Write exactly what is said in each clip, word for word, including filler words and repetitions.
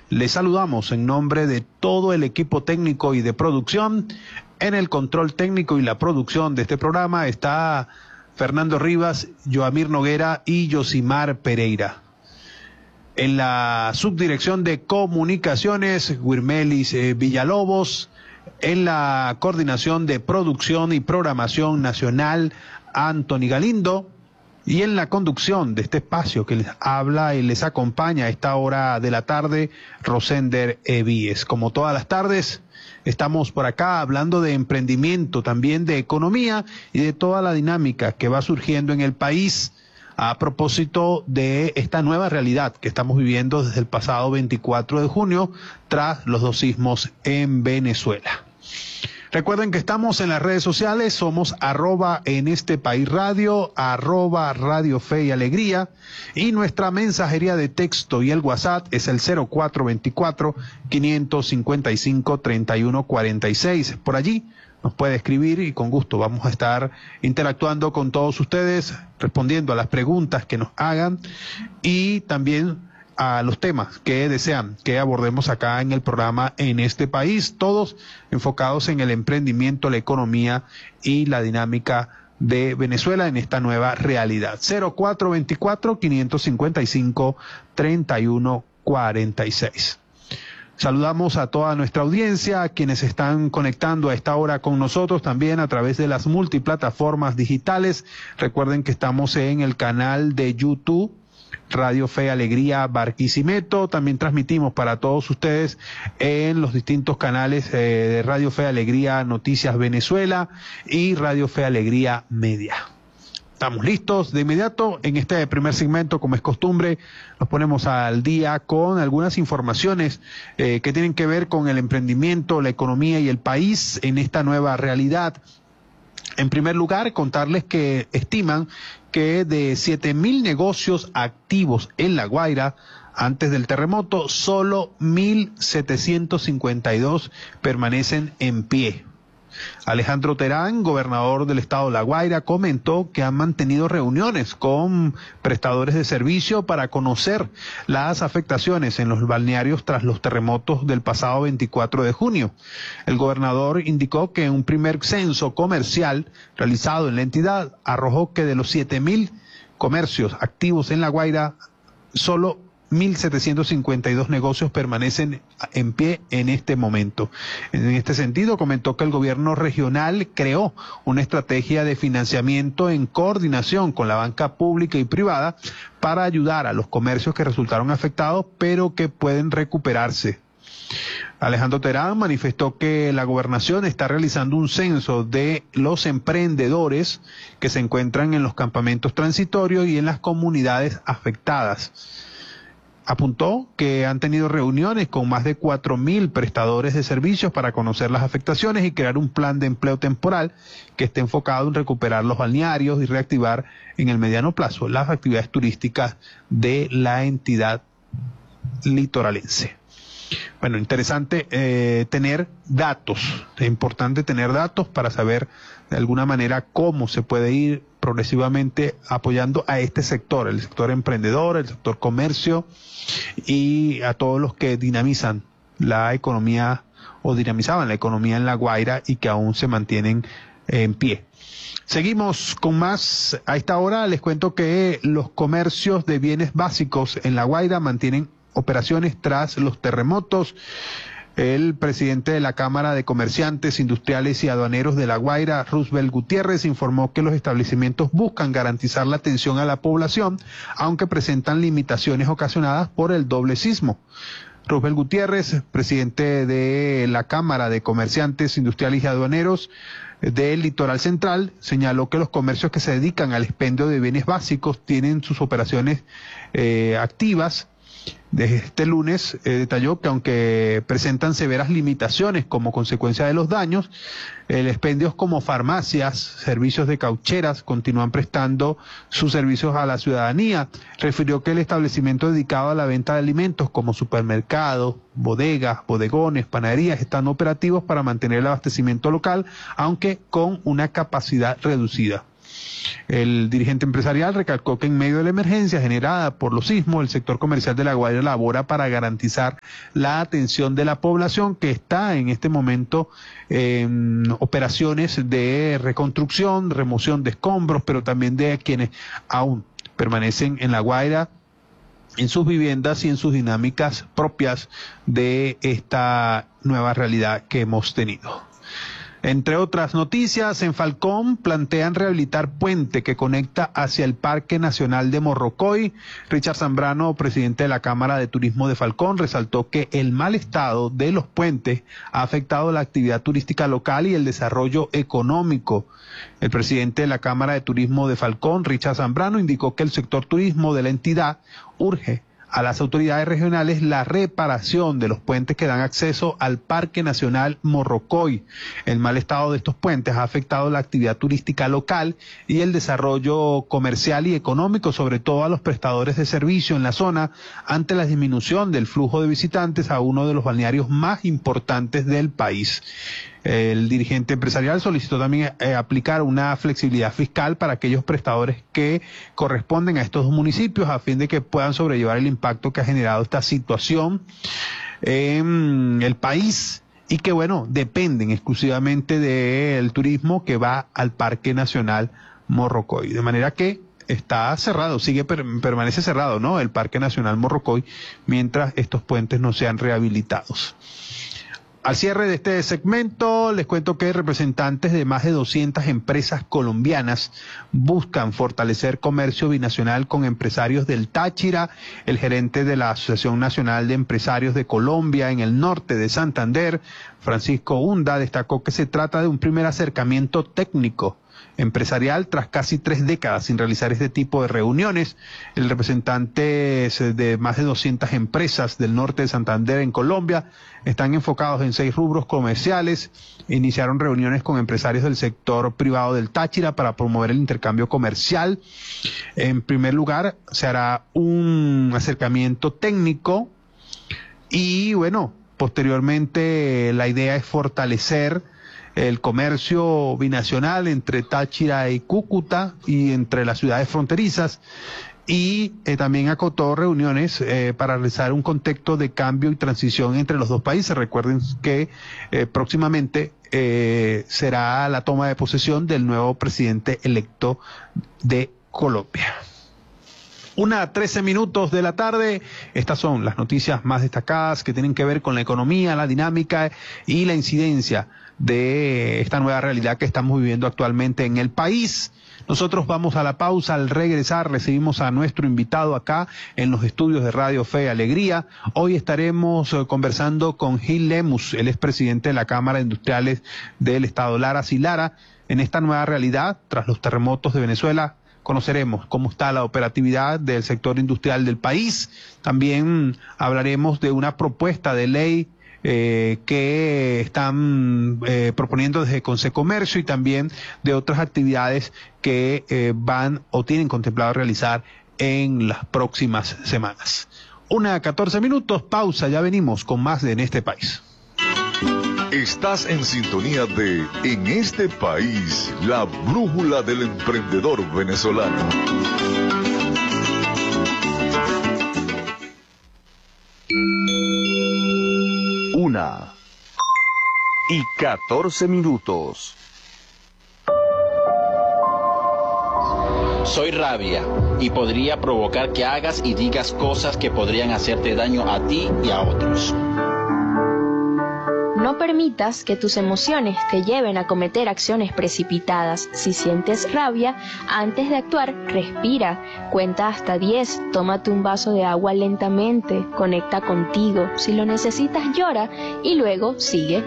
Les saludamos en nombre de todo el equipo técnico y de producción. En el control técnico y la producción de este programa está Fernando Rivas, Joamir Noguera y Yosimar Pereira. En la subdirección de comunicaciones, Wirmelis eh, Villalobos. En la coordinación de producción y programación nacional, Anthony Galindo. Y en la conducción de este espacio que les habla y les acompaña a esta hora de la tarde, Rosender Evíes. Como todas las tardes, estamos por acá hablando de emprendimiento, también de economía y de toda la dinámica que va surgiendo en el país a propósito de esta nueva realidad que estamos viviendo desde el pasado veinticuatro de junio tras los dos sismos en Venezuela. Recuerden que estamos en las redes sociales, somos arroba en este país radio, arroba Radio Fe y Alegría, y nuestra mensajería de texto y el WhatsApp es el cero cuatro veinticuatro, quinientos cincuenta y cinco, treinta y uno cuarenta y seis. Por allí nos puede escribir y con gusto vamos a estar interactuando con todos ustedes, respondiendo a las preguntas que nos hagan y también a los temas que desean que abordemos acá en el programa En este país, todos enfocados en el emprendimiento, la economía y la dinámica de Venezuela en esta nueva realidad. cero cuatro veinticuatro, quinientos cincuenta y cinco, treinta y uno cuarenta y seis. Saludamos a toda nuestra audiencia, a quienes están conectando a esta hora con nosotros también a través de las multiplataformas digitales. Recuerden que estamos en el canal de YouTube Radio Fe Alegría Barquisimeto. También transmitimos para todos ustedes en los distintos canales eh, de Radio Fe Alegría Noticias Venezuela y Radio Fe Alegría Media. Estamos listos de inmediato. En este primer segmento, como es costumbre, nos ponemos al día con algunas informaciones eh, que tienen que ver con el emprendimiento, la economía y el país en esta nueva realidad. En primer lugar, contarles que estiman que de siete mil negocios activos en La Guaira antes del terremoto, solo mil setecientos cincuenta y dos permanecen en pie. Alejandro Terán, gobernador del estado de La Guaira, comentó que han mantenido reuniones con prestadores de servicio para conocer las afectaciones en los balnearios tras los terremotos del pasado veinticuatro de junio. El gobernador indicó que un primer censo comercial realizado en la entidad arrojó que de los siete mil comercios activos en La Guaira, solo mil setecientos cincuenta y dos negocios permanecen en pie en este momento. En este sentido, comentó que el gobierno regional creó una estrategia de financiamiento en coordinación con la banca pública y privada para ayudar a los comercios que resultaron afectados, pero que pueden recuperarse. Alejandro Terán manifestó que la gobernación está realizando un censo de los emprendedores que se encuentran en los campamentos transitorios y en las comunidades afectadas. Apuntó que han tenido reuniones con más de cuatro mil prestadores de servicios para conocer las afectaciones y crear un plan de empleo temporal que esté enfocado en recuperar los balnearios y reactivar en el mediano plazo las actividades turísticas de la entidad litoralense. Bueno, interesante eh, tener datos, es importante tener datos para saber de alguna manera cómo se puede ir progresivamente apoyando a este sector, el sector emprendedor, el sector comercio y a todos los que dinamizan la economía o dinamizaban la economía en La Guaira y que aún se mantienen en pie. Seguimos con más. A esta hora les cuento que los comercios de bienes básicos en La Guaira mantienen operaciones tras los terremotos. El presidente de la Cámara de Comerciantes, Industriales y Aduaneros de La Guaira, Roosevelt Gutiérrez, informó que los establecimientos buscan garantizar la atención a la población, aunque presentan limitaciones ocasionadas por el doble sismo. Roosevelt Gutiérrez, presidente de la Cámara de Comerciantes, Industriales y Aduaneros del Litoral Central, señaló que los comercios que se dedican al expendio de bienes básicos tienen sus operaciones eh, activas. Desde este lunes eh, detalló que aunque presentan severas limitaciones como consecuencia de los daños, el expendios como farmacias, servicios de caucheras continúan prestando sus servicios a la ciudadanía. Refirió que el establecimiento dedicado a la venta de alimentos como supermercados, bodegas, bodegones, panaderías están operativos para mantener el abastecimiento local, aunque con una capacidad reducida. El dirigente empresarial recalcó que en medio de la emergencia generada por los sismos, el sector comercial de La Guaira labora para garantizar la atención de la población que está en este momento en operaciones de reconstrucción, remoción de escombros, pero también de quienes aún permanecen en La Guaira, en sus viviendas y en sus dinámicas propias de esta nueva realidad que hemos tenido. Entre otras noticias, en Falcón plantean rehabilitar puente que conecta hacia el Parque Nacional de Morrocoy. Richard Zambrano, presidente de la Cámara de Turismo de Falcón, resaltó que el mal estado de los puentes ha afectado la actividad turística local y el desarrollo económico. El presidente de la Cámara de Turismo de Falcón, Richard Zambrano, indicó que el sector turismo de la entidad urge a las autoridades regionales la reparación de los puentes que dan acceso al Parque Nacional Morrocoy. El mal estado de estos puentes ha afectado la actividad turística local y el desarrollo comercial y económico, sobre todo a los prestadores de servicio en la zona, ante la disminución del flujo de visitantes a uno de los balnearios más importantes del país. El dirigente empresarial solicitó también eh, aplicar una flexibilidad fiscal para aquellos prestadores que corresponden a estos dos municipios a fin de que puedan sobrellevar el impacto que ha generado esta situación en el país y que, bueno, dependen exclusivamente del turismo que va al Parque Nacional Morrocoy. De manera que está cerrado, sigue per, permanece cerrado, ¿no?, el Parque Nacional Morrocoy mientras estos puentes no sean rehabilitados. Al cierre de este segmento, les cuento que representantes de más de doscientas empresas colombianas buscan fortalecer comercio binacional con empresarios del Táchira. El gerente de la Asociación Nacional de Empresarios de Colombia en el norte de Santander, Francisco Hunda, destacó que se trata de un primer acercamiento técnico empresarial tras casi tres décadas sin realizar este tipo de reuniones. El representante de más de doscientas empresas del norte de Santander en Colombia están enfocados en seis rubros comerciales. Iniciaron reuniones con empresarios del sector privado del Táchira para promover el intercambio comercial. En primer lugar, se hará un acercamiento técnico y, bueno, posteriormente la idea es fortalecer el comercio binacional entre Táchira y Cúcuta y entre las ciudades fronterizas, y eh, también acotó reuniones eh, para realizar un contexto de cambio y transición entre los dos países. Recuerden que eh, próximamente eh, será la toma de posesión del nuevo presidente electo de Colombia. Una a trece minutos de la tarde, estas son las noticias más destacadas que tienen que ver con la economía, la dinámica y la incidencia de esta nueva realidad que estamos viviendo actualmente en el país. Nosotros vamos a la pausa. Al regresar recibimos a nuestro invitado acá en los estudios de Radio Fe y Alegría. Hoy estaremos conversando con Gil Lemus, él es presidente de la Cámara de Industriales del Estado Lara y Lara. En esta nueva realidad, tras los terremotos de Venezuela, conoceremos cómo está la operatividad del sector industrial del país. También hablaremos de una propuesta de ley Eh, que están eh, proponiendo desde Consecomercio y también de otras actividades que eh, van o tienen contemplado realizar en las próximas semanas. Una a catorce minutos, pausa, ya venimos con más de En este país. Estás en sintonía de En este país, la brújula del emprendedor venezolano. Una y catorce minutos. Soy rabia y podría provocar que hagas y digas cosas que podrían hacerte daño a ti y a otros. No permitas que tus emociones te lleven a cometer acciones precipitadas. Si sientes rabia, antes de actuar, respira, cuenta hasta diez, tómate un vaso de agua lentamente, conecta contigo, si lo necesitas llora y luego sigue.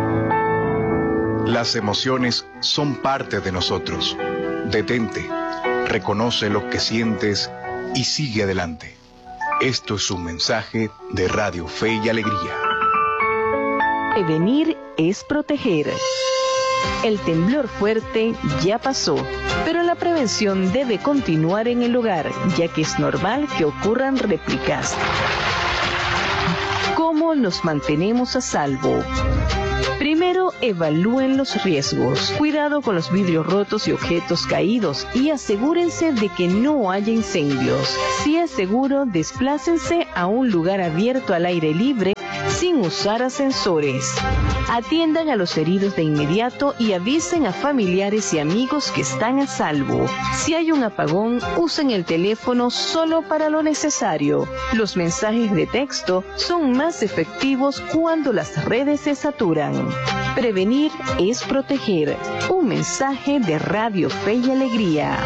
Las emociones son parte de nosotros. Detente, reconoce lo que sientes y sigue adelante. Esto es un mensaje de Radio Fe y Alegría. Prevenir es proteger. El temblor fuerte ya pasó, pero la prevención debe continuar en el hogar, ya que es normal que ocurran réplicas. ¿Cómo nos mantenemos a salvo? Primero, evalúen los riesgos. Cuidado con los vidrios rotos y objetos caídos y asegúrense de que no haya incendios. Si es seguro, desplácense a un lugar abierto al aire libre sin usar ascensores. Atiendan a los heridos de inmediato y avisen a familiares y amigos que están a salvo. Si hay un apagón, usen el teléfono solo para lo necesario. Los mensajes de texto son más efectivos cuando las redes se saturan. Prevenir es proteger. Un mensaje de Radio Fe y Alegría.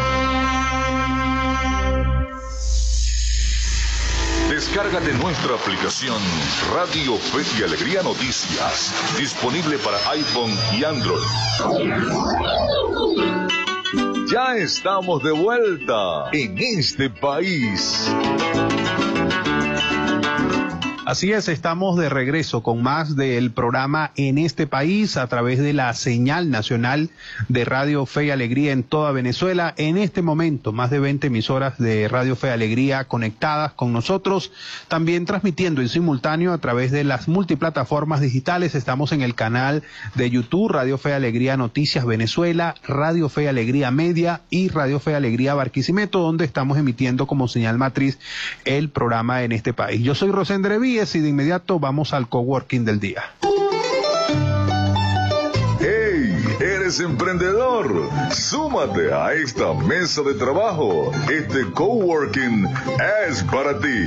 Descárgate nuestra aplicación Radio Fe y Alegría Noticias, disponible para iPhone y Android. Ya estamos de vuelta en este país. Así es, estamos de regreso con más del programa En este país a través de la señal nacional de Radio Fe y Alegría en toda Venezuela. En este momento, más de veinte emisoras de Radio Fe y Alegría conectadas con nosotros, también transmitiendo en simultáneo a través de las multiplataformas digitales. Estamos en el canal de YouTube, Radio Fe y Alegría Noticias Venezuela, Radio Fe y Alegría Media y Radio Fe y Alegría Barquisimeto, donde estamos emitiendo como señal matriz el programa En este país. Yo soy Rosendre Víez y de inmediato vamos al coworking del día. ¡Hey! ¿Eres emprendedor? Súmate a esta mesa de trabajo. Este coworking es para ti.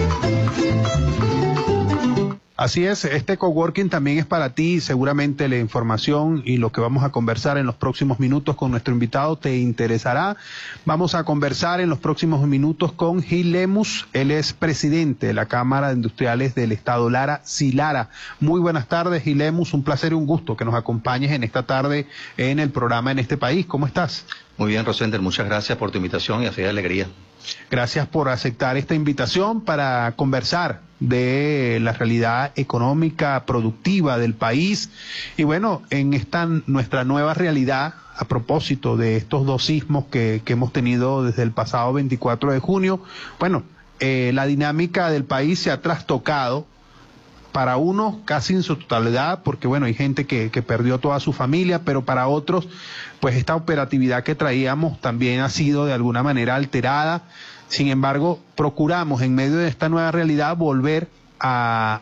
Así es, este coworking también es para ti. Seguramente la información y lo que vamos a conversar en los próximos minutos con nuestro invitado te interesará. Vamos a conversar en los próximos minutos con Gil Lemus. Él es presidente de la Cámara de Industriales del Estado Lara, Silara. Muy buenas tardes, Gil Lemus. Un placer y un gusto que nos acompañes en esta tarde en el programa En este país. ¿Cómo estás? Muy bien, Rosender. Muchas gracias por tu invitación y a Fe y Alegría. Gracias por aceptar esta invitación para conversar de la realidad económica, productiva del país. Y bueno, en esta nuestra nueva realidad, a propósito de estos dos sismos que, que hemos tenido desde el pasado veinticuatro de junio, bueno, eh, la dinámica del país se ha trastocado. Para unos casi en su totalidad, porque bueno, hay gente que, que perdió toda su familia, pero para otros, pues esta operatividad que traíamos también ha sido de alguna manera alterada. Sin embargo, procuramos en medio de esta nueva realidad volver a,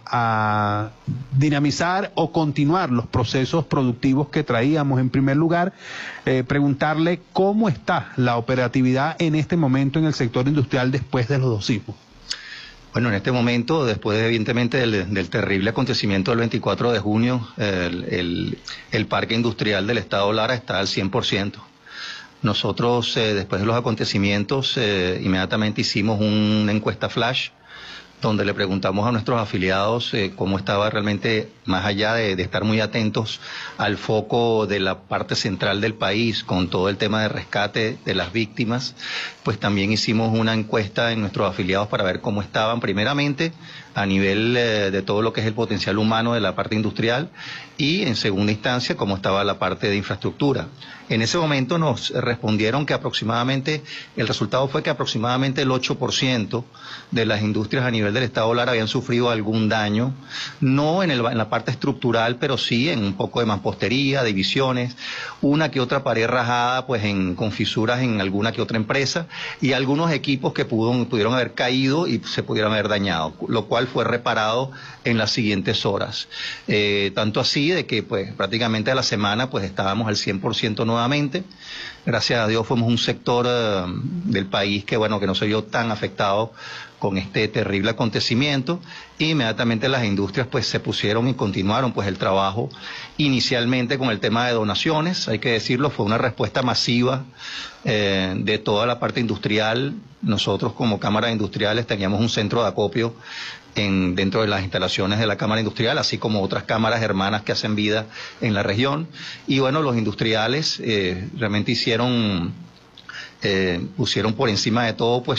a dinamizar o continuar los procesos productivos que traíamos. En primer lugar, eh, preguntarle cómo está la operatividad en este momento en el sector industrial después de los dos sismos. Bueno, en este momento, después evidentemente del, del terrible acontecimiento del veinticuatro de junio, el, el, el parque industrial del Estado Lara está al cien por ciento. Nosotros, eh, después de los acontecimientos, eh, inmediatamente hicimos una encuesta flash, donde le preguntamos a nuestros afiliados eh, cómo estaba realmente, más allá de, de estar muy atentos al foco de la parte central del país, con todo el tema de rescate de las víctimas, pues también hicimos una encuesta en nuestros afiliados para ver cómo estaban, primeramente, a nivel eh, de todo lo que es el potencial humano de la parte industrial, y en segunda instancia, cómo estaba la parte de infraestructura. En ese momento nos respondieron que aproximadamente, el resultado fue que aproximadamente el ocho por ciento de las industrias a nivel del Estado Lara habían sufrido algún daño, no en, el, en la parte estructural, pero sí en un poco de mampostería, divisiones, una que otra pared rajada, pues en, con fisuras en alguna que otra empresa, y algunos equipos que pudo, pudieron haber caído y se pudieron haber dañado, lo cual fue reparado en las siguientes horas. Eh, tanto así de que pues prácticamente a la semana pues estábamos al cien por ciento nuevamente. Gracias a Dios fuimos un sector uh, del país que bueno que no se vio tan afectado con este terrible acontecimiento. Inmediatamente las industrias pues se pusieron y continuaron pues el trabajo inicialmente con el tema de donaciones, hay que decirlo, fue una respuesta masiva eh, de toda la parte industrial. Nosotros como Cámara de Industriales teníamos un centro de acopio en, dentro de las instalaciones de la Cámara Industrial, así como otras cámaras hermanas que hacen vida en la región. Y bueno, los industriales eh, realmente hicieron, eh, pusieron por encima de todo pues